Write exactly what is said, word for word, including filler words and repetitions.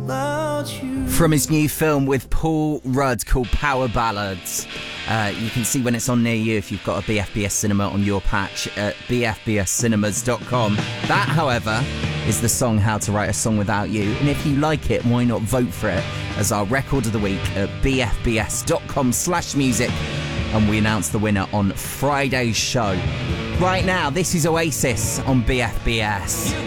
about you. From his new film with Paul Rudd called Power Ballads. Uh, you can see when it's on near you if you've got a B F B S cinema on your patch at b f b s cinemas dot com. That, however, is the song How to Write a Song Without You. And if you like it, why not vote for it as our record of the week at b f b s dot com slash music. And we announce the winner on Friday's show. Right now, this is Oasis on B F B S.